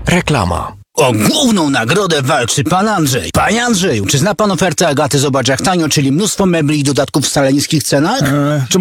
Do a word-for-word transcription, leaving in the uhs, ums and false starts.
Reklama. O główną nagrodę walczy pan Andrzej. Panie Andrzeju, czy zna pan ofertę Agaty Zobacz jak tanio, czyli mnóstwo mebli i dodatków w wcale niskich cenach? Eee, czy